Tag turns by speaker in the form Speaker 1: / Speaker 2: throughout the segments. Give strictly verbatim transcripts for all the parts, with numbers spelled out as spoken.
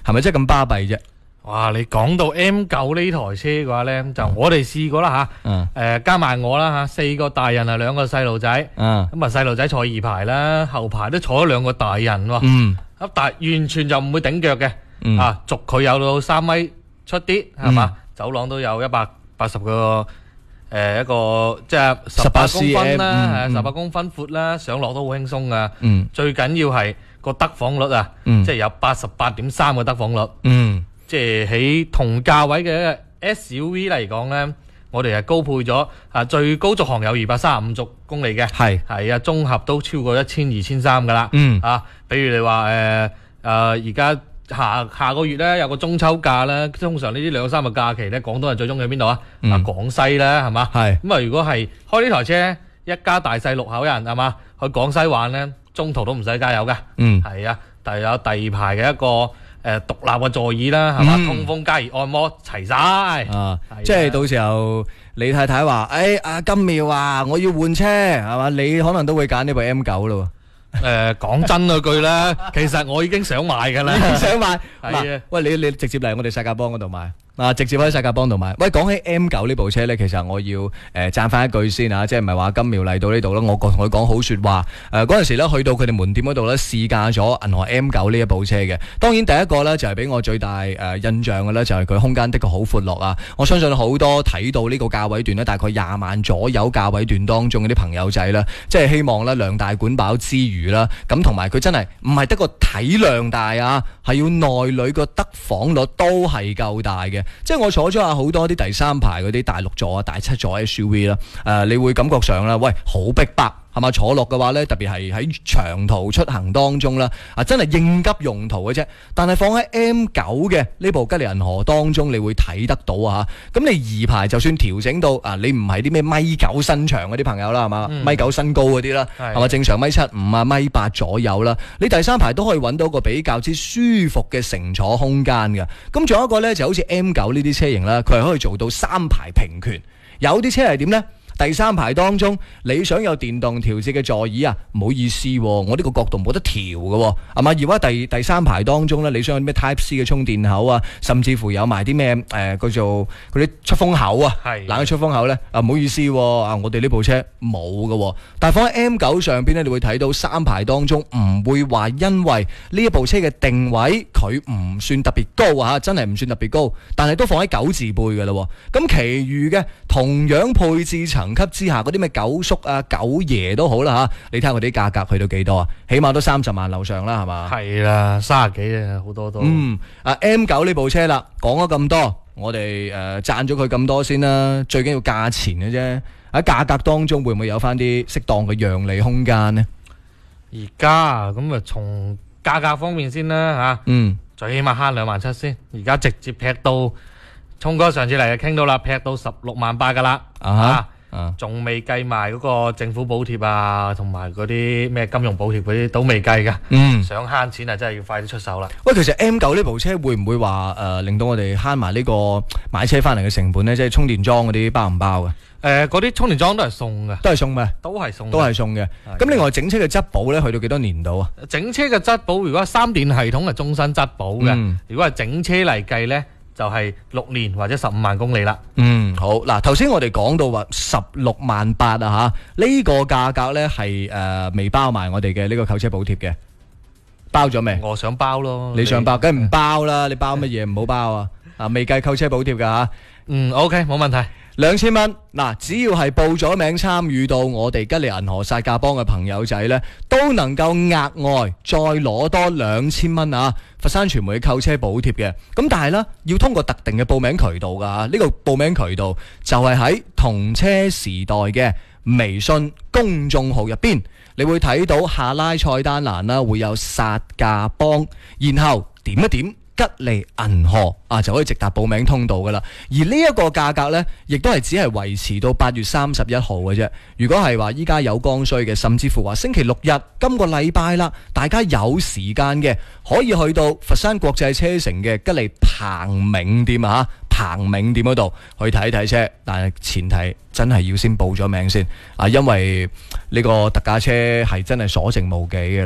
Speaker 1: 係咪真係咁巴閉啫？
Speaker 2: 哇！你講到 M 九呢台車嘅話咧，就我哋試過啦吓，誒、
Speaker 1: 嗯
Speaker 2: 呃、加埋我啦吓，四個大人啊，兩個細路仔，
Speaker 1: 嗯
Speaker 2: 咁啊細路仔坐二排啦，後排都坐咗兩個大人喎，
Speaker 1: 嗯
Speaker 2: 咁但係完全就唔會頂腳嘅，
Speaker 1: 嗯
Speaker 2: 啊，軸距有到三米出啲係嘛，走廊都有一百八十個。誒一個即係十八公分啦，十八公分闊啦，上落都好輕鬆噶。
Speaker 1: 嗯
Speaker 2: 最緊要係個得房率啊，
Speaker 1: 嗯
Speaker 2: 即係有八十八點三個得房率。
Speaker 1: 嗯
Speaker 2: 即係喺同價位嘅 S U V 嚟講咧，我哋係高配咗啊，最高續航有二百三十五軸公里嘅，
Speaker 1: 係
Speaker 2: 係啊，綜合都超過一千二千三噶啦。
Speaker 1: 嗯
Speaker 2: 啊，比如你話誒誒而家。下下個月咧有個中秋假咧，通常呢啲兩三個假期咧，廣東人最中意去邊度啊？
Speaker 1: 嗯
Speaker 2: 啊廣西啦，係嘛？
Speaker 1: 係
Speaker 2: 咁啊！如果係開呢台車，一家大細六口人係嘛，去廣西玩咧，中途都唔使加油嘅。
Speaker 1: 嗯
Speaker 2: 係啊，但係有第二排嘅一個誒獨立嘅座椅啦，係嘛？
Speaker 1: 嗯
Speaker 2: 通風加熱按摩齊晒。
Speaker 1: 啊，
Speaker 2: 係啊
Speaker 1: 即係到時候李太太話：，誒阿金妙啊，我要換車係嘛？你可能都會揀呢部 M 九咯。
Speaker 2: 誒講真嗰句咧，其實我已經想買㗎啦。
Speaker 1: 想買
Speaker 2: 係
Speaker 1: 嗱
Speaker 2: 啊，
Speaker 1: 喂，你你直接嚟我哋世界幫嗰度買。嗱，直接喺世界幫度買。喂，講起 M 九呢部車呢，其實我要誒讚翻一句先啊，即係唔係話金苗嚟到呢度啦，我同佢講好説話。誒嗰陣時咧，去到佢哋門店嗰度呢，試駕咗銀河 M 九呢一部車嘅。當然第一個呢，就係俾我最大誒印象嘅呢，就係佢空間的確好闊落啊！我相信好多睇到呢個價位段呢，大概廿萬左右價位段當中嗰啲朋友仔呢，即係希望呢量大管飽之餘啦，咁同埋佢真係唔係得個體量大啊，係要內裏個得房率都係夠大嘅。即係我坐咗下好多啲第三排嗰啲大六座啊、大七座 S U V 啦，誒，你會感覺上啦，喂，好逼迫。係嘛？坐落嘅話呢，特別係喺長途出行當中啦，啊真係應急用途嘅啫。但係放喺 M 九嘅呢部吉利銀河當中，你會睇得到啊！咁你二排就算調整到啊，你唔係啲咩米九身長嗰啲朋友啦，係嘛？
Speaker 2: 嗯、
Speaker 1: 米九身高嗰啲啦，係嘛？正常米七五啊、米八左右啦。你第三排都可以揾到個比較之舒服嘅乘坐空間嘅。咁仲有一個呢，就好似 M 九呢啲車型啦，佢係可以做到三排平權。有啲車係點呢？第三排當中，你想有電動調節嘅座椅啊？唔好意思、啊，我呢個角度冇得調嘅，係嘛？而家第第三排當中咧，你想有啲咩 Type C 嘅充電口啊，甚至乎有埋啲咩誒叫做嗰啲出風口啊，冷氣出風口咧啊，唔好意思啊，啊我哋呢部車冇嘅，但係放喺 M 九上邊咧，你會睇到三排當中唔會話因為呢一部車嘅定位佢唔算特別高啊，真係唔算特別高，但係都放喺九字輩嘅啦。咁其餘嘅同樣配置層級之下嗰啲咩九叔啊、九爺都好啦吓，你睇下佢啲價格去到幾多啊？起碼都三十萬樓上啦，係嘛？
Speaker 2: 係啦，三十幾啊，好多都。
Speaker 1: 嗯，啊 M 九呢部車啦，講咗咁多，我哋誒讚咗佢咁多先啦，最緊要價錢嘅啫。喺價格當中會唔會有翻啲適當嘅讓利空間呢？
Speaker 2: 而家咁啊，從價格方面先啦吓，嗯，最起碼慳兩萬七先，而家直接劈到。聰哥上次嚟就傾到啦，劈到十六萬八噶啦，啊，仲未計埋嗰個政府補貼啊，同埋嗰啲咩金融補貼嗰啲都未計噶。嗯，想慳錢啊，真係要快啲出手啦。
Speaker 1: 喂，其實 M 九呢部車會唔會話誒令到我哋慳埋呢個買車翻嚟嘅成本呢？即係充電樁嗰啲包唔包嘅？
Speaker 2: 誒，嗰啲充電樁都係送嘅，
Speaker 1: 都係送咩？
Speaker 2: 都係送，
Speaker 1: 都係送嘅。咁另外整車嘅質保咧，去到幾多年度啊？
Speaker 2: 整車嘅質保，如果係三電系統係終身質保嘅，嗯、如果係整車嚟計咧，就係六年或者十五萬公里啦。
Speaker 1: 嗯，好嗱，頭先我哋講到話十六萬八啊吓，呢、這個價格咧係誒未包埋我哋嘅呢個購車補貼嘅，包咗未？
Speaker 2: 我想包咯，
Speaker 1: 你想包，梗係唔包啦，你包乜嘢唔好包啊？啊，未計購車補貼噶吓。
Speaker 2: 嗯 ，OK， 冇問題。
Speaker 1: 兩千蚊嗱，只要係報咗名參與到我哋吉利銀河殺價幫嘅朋友仔呢，都能夠額外再攞多兩千蚊啊！佛山傳媒嘅購車補貼嘅，咁但係呢，要通過特定嘅報名渠道噶，呢、這個報名渠道就係喺同車時代嘅微信公眾號入邊，你會睇到下拉菜單欄啦，會有殺價幫，然後點一點。吉利銀河啊，就可以直達報名通道噶啦。而呢一個價格呢，亦都係只係維持到八月三十一號嘅啫。如果係話依家有剛需嘅，甚至乎話星期六日今個禮拜啦，大家有時間嘅，可以去到佛山國際車城嘅吉利鵬銘店啊，鵬銘店嗰度去睇睇車。但係前提真係要先報咗名先啊，因為呢個特價車係真係所剩無幾嘅啦。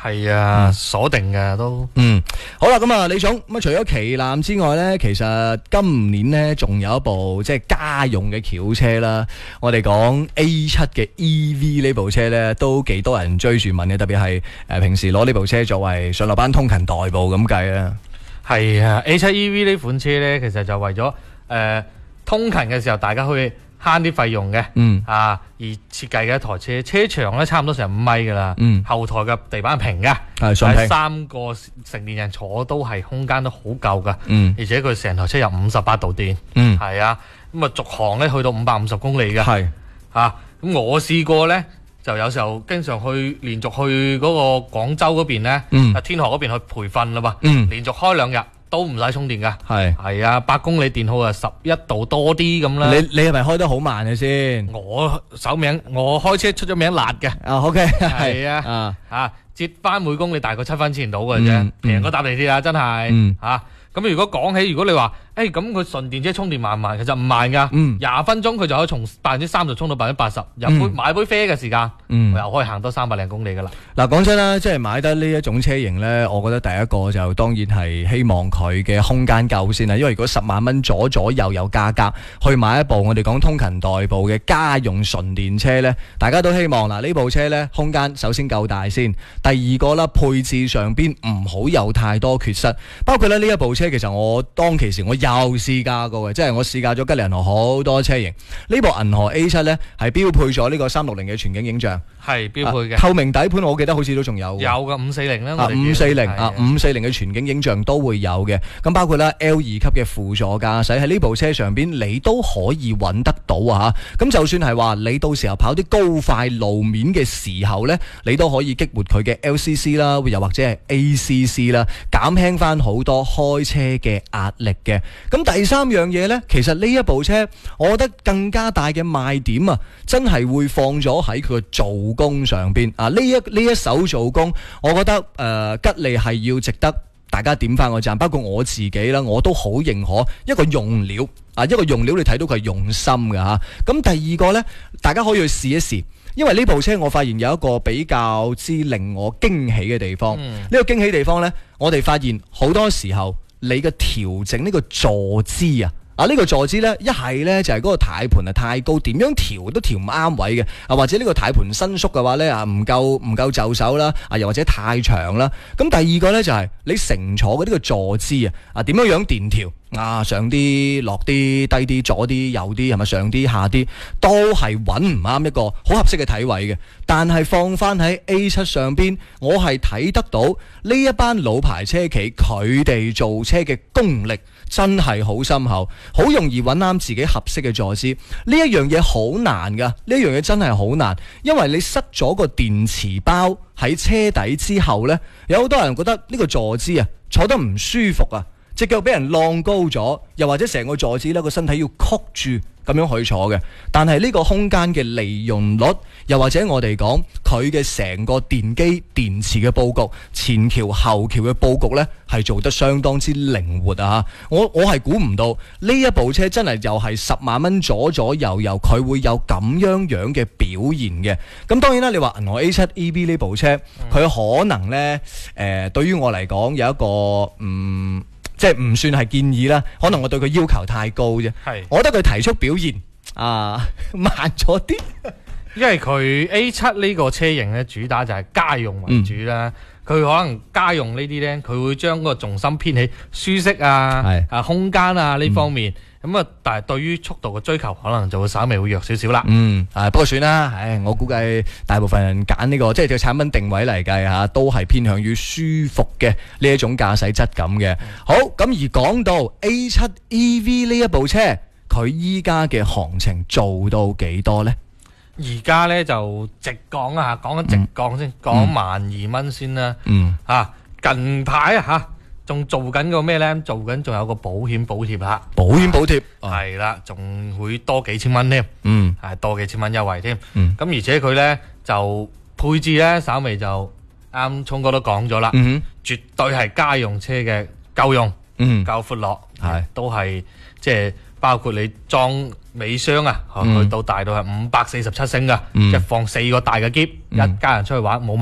Speaker 2: 係啊，鎖定嘅都。
Speaker 1: 嗯，好啦，咁啊，李總，咁啊，除咗旗艦之外咧，其實今年咧仲有一部即係家用嘅轎車啦。我哋講 A 七嘅 E V 呢部車咧，都幾多人追住問嘅，特別係誒平時攞呢部車作為上落班通勤代步咁計啊。
Speaker 2: 係啊 ，A 七 E V 呢款車咧，其實就為咗誒、呃、通勤嘅時候，大家可以慳啲費用嘅，
Speaker 1: 嗯
Speaker 2: 啊，而設計嘅一台車，車長咧差唔多成五米噶啦，
Speaker 1: 嗯，
Speaker 2: 後台嘅地板平嘅，
Speaker 1: 係順平，
Speaker 2: 三個成年人坐都係空間都好夠噶，
Speaker 1: 嗯，
Speaker 2: 而且佢成台車有五十八度電，
Speaker 1: 嗯，
Speaker 2: 係啊，咁啊續航咧去到五百五十公里嘅，
Speaker 1: 係，
Speaker 2: 啊，咁我試過咧。就有時候經常去連續去嗰個廣州嗰邊咧，
Speaker 1: 嗯，
Speaker 2: 天河嗰邊去培訓啦嘛，
Speaker 1: 嗯，
Speaker 2: 連續開兩日都唔使充電噶，
Speaker 1: 係
Speaker 2: 係啊，百公里電耗啊十一度多啲咁啦。
Speaker 1: 你你係咪開得好慢嘅先？
Speaker 2: 我首名我開車出咗名辣嘅，
Speaker 1: 啊 OK
Speaker 2: 係啊，
Speaker 1: 啊
Speaker 2: 啊折翻每公里大概七分錢到嘅啫，平過搭地鐵啊，真係嚇。咁如果講起，如果你話，誒咁佢純電車充電慢唔慢？其實唔慢噶，廿分鐘佢就可以從百分之三十充到百分之八十。飲杯買杯啡嘅時間，我又可以行多三百零公里噶啦。
Speaker 1: 嗱，講真啦，即係買得呢一種車型咧，我覺得第一個就當然係希望佢嘅空間夠先啦。因為如果十萬蚊左左右右價格去買一部我哋講通勤代步嘅家用純電車咧，大家都希望嗱呢部車咧空間首先夠大先，第二個啦配置上邊唔好有太多缺失，包括咧呢一部車。其實我當其時我又試駕過嘅，即係我試駕咗吉利銀河好多車型。呢部銀河 A 七呢係標配咗呢個三六零嘅全景影像，
Speaker 2: 係標配嘅。
Speaker 1: 透明底盤我記得好似都仲有。
Speaker 2: 有嘅五四零啦，
Speaker 1: 五四零啊，五四零嘅全景影像都會有嘅。咁包括啦 L 二級嘅輔助駕駛喺呢部車上邊，你都可以揾得到啊！咁就算係話你到時候跑啲高快路面嘅時候呢，你都可以激活佢嘅 L C C 啦，又或者係 A C C 啦，減輕翻好多開車嘅壓力嘅。咁第三樣嘢呢，其實呢一部車，我覺得更加大嘅賣點啊，真係會放咗喺佢嘅做工上邊啊！呢一呢一手做工，我覺得誒、呃、吉利係要值得大家點翻個讚，包括我自己啦，我都好認可一個用料啊，一個用料你睇到佢係用心嘅嚇。咁、啊、第二個呢，大家可以去試一試。因為呢部車我發現有一個比較之令我驚喜嘅地方，呢、嗯、個驚喜地方呢，我哋發現好多時候你嘅調整呢個坐姿啊，啊呢、呢個坐姿呢，一係呢就係、是、嗰個軚盤啊太高，點樣調都調唔啱位嘅，啊或者呢個軚盤伸縮嘅話呢，啊唔夠唔夠就手啦，啊又或者太長啦。咁第二個呢，就係、是、你乘坐嘅呢個坐姿啊，啊點樣樣電調？啊，上啲落啲低啲左啲右啲係咪上啲下啲都係揾唔啱一個好合適嘅體位嘅。但係放翻喺 A 七上邊，我係睇得到呢一班老牌車企佢哋做車嘅功力真係好深厚，好容易揾啱自己合適嘅坐姿。呢一樣嘢好難噶，呢一樣嘢真係好難，因為你塞咗個電池包喺車底之後呢，有好多人覺得呢個坐姿啊坐得唔舒服啊。隻腳俾人晾高咗，又或者成個坐姿呢個身體要曲住咁樣去坐嘅。但係呢個空間嘅利用率，又或者我哋講佢嘅成個電機電池嘅佈局，前橋後橋嘅佈局呢，係做得相當之靈活啊！我我係估唔到呢一部車真係又係十萬蚊左左右右，佢會有咁樣樣嘅表現嘅。咁當然啦，你話銀河 A 七 E V 呢部車，佢可能呢，誒、呃，對於我嚟講有一個嗯。即係唔算係建議啦，可能我對佢要求太高啫。係，我覺得佢提速表現啊慢咗啲，
Speaker 2: 因為佢 A 七呢個車型咧主打就係家用為主啦。佢、嗯、可能家用呢啲咧，佢會將個重心偏喺舒適啊、啊空間啊呢方面。咁啊，但係對於速度嘅追求，可能就會稍微會弱少少啦。嗯，
Speaker 1: 啊不過算啦，唉，我估計大部分人揀呢、這個即係個產品定位嚟計吓，都係偏向於舒服嘅呢一種駕駛質感嘅。嗯、好，咁而講到 A 七 E V 呢一部車，佢依家嘅行情做到幾多呢？
Speaker 2: 而家呢就直講啊，講緊直講先，講萬二蚊先啦。嗯，啊近排啊吓。仲做緊個咩呢？做緊仲有個保險補貼啦，
Speaker 1: 保險補貼
Speaker 2: 係啦，仲、哦、會多幾千蚊添，
Speaker 1: 嗯，
Speaker 2: 係多幾千蚊優惠添，
Speaker 1: 嗯，
Speaker 2: 咁而且佢呢就配置呢，稍微就啱聰哥都講咗啦，嗯哼，絕對係家用車嘅夠用，嗯，夠闊落，係都係即係包括你裝尾箱啊，嗯、去到大到係五百四十七升噶，即、嗯、係放四個大嘅篋、嗯，一家人出去玩冇問題。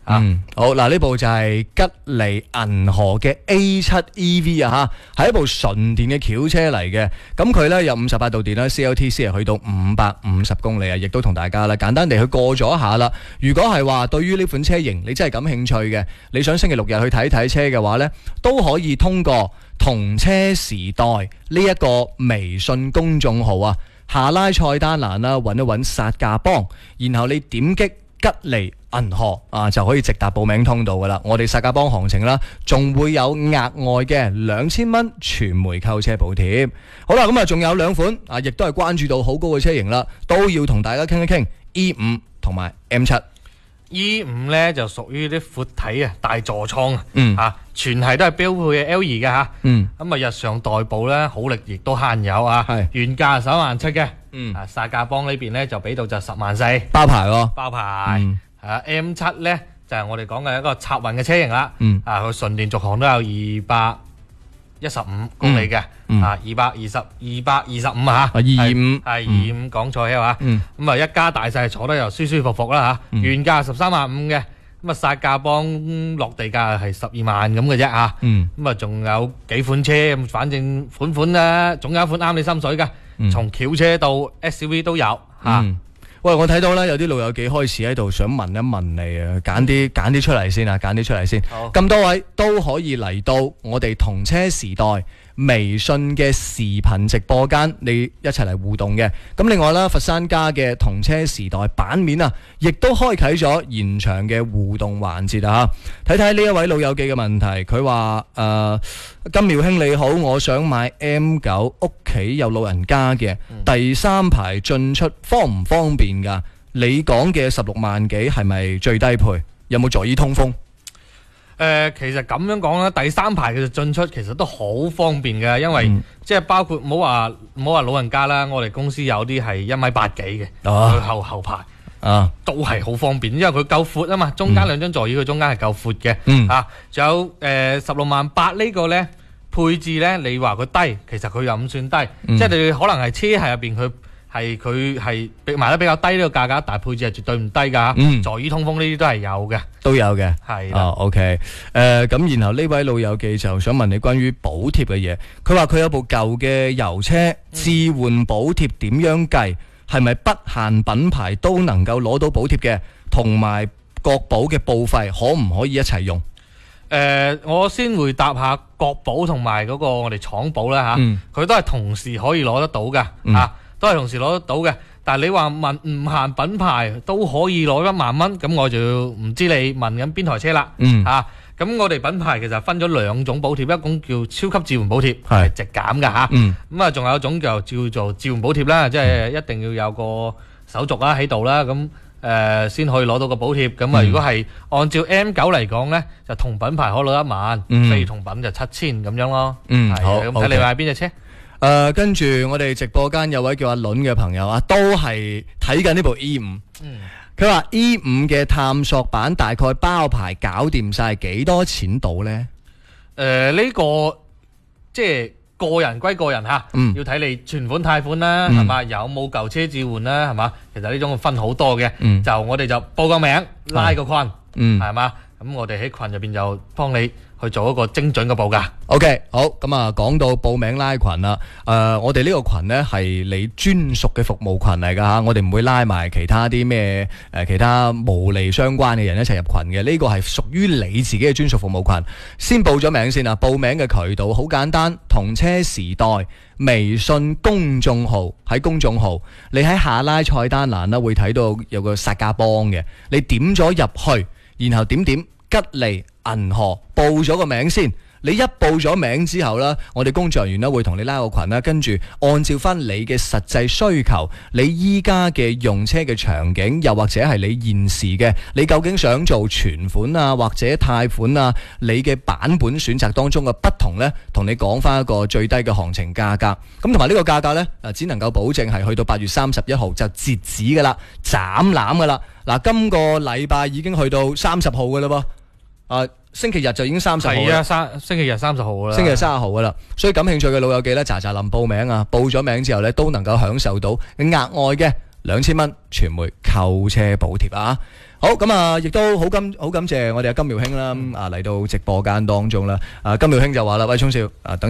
Speaker 2: 啊。
Speaker 1: 嗯，好嗱，呢部就係吉利銀河嘅 A 七 E V 啊吓，係一部純電嘅轎車嚟嘅。咁佢呢有五十八度電啦 ，C L T C 係去到五百五十公里啊，亦都同大家啦簡單地去過咗一下啦。如果係話對於呢款車型你真係感興趣嘅，你想星期六日去睇睇車嘅話呢，都可以通過同車時代呢一個微信公眾號啊，下拉菜單欄啦，揾一揾殺價幫，然後你點擊吉利銀河啊，就可以直達報名通道噶啦。我哋殺價幫行程啦，仲會有額外嘅兩千蚊全枚購車補貼。好啦，咁啊仲有兩款啊，亦都係關注度好高嘅車型啦，都要同大家傾一傾 E 五同埋 M 七。
Speaker 2: E 五咧就屬於啲闊體啊，大座艙啊，
Speaker 1: 嗯
Speaker 2: 啊，全係都係標配嘅 L 二嘅吓，
Speaker 1: 嗯，
Speaker 2: 咁啊日常代步咧好力亦都慳油啊，
Speaker 1: 係
Speaker 2: 原價十一萬七嘅，
Speaker 1: 嗯，
Speaker 2: 啊殺價幫呢邊咧就俾到就十萬四，
Speaker 1: 包牌喎，
Speaker 2: 包牌，
Speaker 1: 嗯
Speaker 2: 啊 M 七咧就係我哋講嘅一個插運嘅車型啦，
Speaker 1: 嗯
Speaker 2: 啊佢純電續航都有二百一十五公里嘅，
Speaker 1: 嗯
Speaker 2: 啊二百二十二百二十五啊，
Speaker 1: 啊二二五
Speaker 2: 係二五講錯嘅話，
Speaker 1: 嗯
Speaker 2: 咁啊一家大細坐得又舒舒服服啦嚇，原價十三萬五嘅，咁啊殺價幫落地價係十二萬咁嘅啫嚇，
Speaker 1: 嗯
Speaker 2: 咁啊仲有幾款車，咁反正款款咧，總有一款啱你心水嘅，從轎車到 S U V 都有嚇。
Speaker 1: 嗯喂，我睇到咧有啲老友記開始喺度想問一問你啊，揀啲揀啲出嚟先啊，揀啲出嚟先。
Speaker 2: 好
Speaker 1: 咁多位都可以嚟到我哋同車時代微信嘅視頻直播間，你一齊嚟互動嘅。咁另外啦，佛山家嘅同車時代版面啊，亦都開啟咗現場嘅互動環節啊！睇睇呢一位老友記嘅問題，佢話誒金苗兄你好，我想買 M 九，屋企有老人家嘅，第三排進出方唔方便㗎？你講嘅十六萬幾係咪最低配？有冇座椅通風？
Speaker 2: 誒、呃，其實咁樣講啦，第三排嘅進出其實都好方便嘅，因為、嗯、即係包括唔好話唔好話老人家啦，我哋公司有啲係一米八幾嘅，佢、啊、後後排啊都係好方便，因為佢夠闊啊嘛，中間兩張座椅佢中間係夠闊嘅，嗯、啊，仲有誒十六萬八呢個呢配置呢，你話佢低，其實佢又唔算低，嗯、即係你可能係車系入邊佢。係佢係賣得比較低呢個價格，但係配置係絕對唔低㗎。嗯，座椅通風呢啲都係有嘅，
Speaker 1: 都有嘅。
Speaker 2: 係
Speaker 1: 啊、哦、，OK。誒、呃，咁然後呢位老友記就想問你關於補貼嘅嘢。佢話佢有部舊嘅油車，置換補貼點樣計？係咪不限品牌都能夠攞到補貼嘅？同埋國保嘅報費可唔可以一齊用？誒、
Speaker 2: 呃，我先回答下國保同埋嗰個我哋廠保啦嚇。佢、嗯、都係同時可以攞得到㗎嚇。嗯啊都係同時攞得到嘅，但係你話問唔限品牌都可以攞一萬蚊，咁我就唔知你問緊邊台車啦。嗯，啊，咁我哋品牌其實分咗兩種補貼，一種叫超級置換補貼，係直減㗎嚇。嗯，咁啊仲有一種就叫做置換補貼啦，即係一定要有個手續啦喺度啦，咁誒先可以攞到個補貼。咁啊，如果係按照 M 九嚟講咧，就同品牌可以攞一萬，非同品就七千咁樣咯。嗯，好，咁睇你買邊隻車？
Speaker 1: 誒、呃，跟住我哋直播間有位叫阿倫嘅朋友啊，都係睇緊呢部 E 五。嗯，佢話 E 五嘅探索版大概包牌搞掂晒幾多錢到呢？誒、
Speaker 2: 呃，呢、這個即係個人歸個人吓，嗯、要睇你存款貸款啦，係嘛、嗯，有冇舊車置換啦，係嘛，其實呢種分好多嘅。嗯、就我哋就報個名，拉個群，嗯，係嘛，咁我哋喺群入邊就幫你去做一個精準嘅報價。OK， 好，咁啊，講到報名拉群啦，誒、呃，我哋呢個群呢係你專屬嘅服務群嚟噶吓，我哋唔會拉埋其他啲咩誒其他無利相關嘅人一齊入群嘅，呢、這個係屬於你自己嘅專屬服務群。先報咗名先啊，報名嘅渠道好簡單，同車時代微信公眾號，喺公眾號，你喺下拉菜單欄啦會睇到有個殺價幫嘅，你點咗入去，然後點點吉利銀河報咗個名先，你一報咗名之後呢，我哋工作人員呢會同你拉個群啦，跟住按照翻你嘅實際需求，你依家嘅用車嘅場景，又或者係你現時嘅，你究竟想做存款啊，或者貸款啊，你嘅版本選擇當中嘅不同呢，同你講翻一個最低嘅行情價格。咁同埋呢個價格呢，誒只能夠保證係去到八月三十一號就截止噶啦，斬纜噶啦。嗱，今個禮拜已經去到三十號噶啦噃。啊，星期日就已經三十號啦。係啊，三星期日三十號啦。星期日三十號噶啦，所以感興趣嘅老友記咧，喳喳臨報名啊！報咗名之後咧，都能夠享受到額外嘅
Speaker 1: 兩千蚊傳媒購車補貼啊！好咁啊，亦都好感好感謝我哋阿金苗兄啦，啊嚟到直播間當中啦，啊金苗兄就話啦，喂，聰少啊等。